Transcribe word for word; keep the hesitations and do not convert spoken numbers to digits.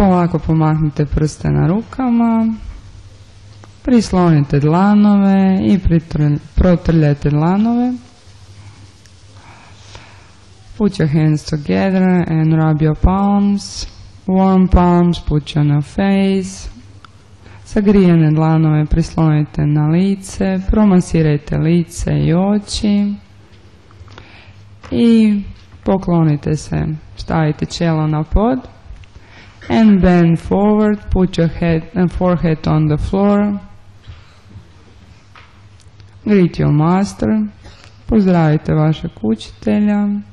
Polako pomahnite prste na rukama, prislonite dlanove i protrljajte dlanove. Put your hands together and rub your palms. Warm palms put on your face. Zagrijene dlanove prislonite na lice, promasirajte lice i oči. I poklonite se, stavite čelo na pod. And bend forward, put your head and forehead on the floor. Greet your master. Pozdravite vašeg učitelja.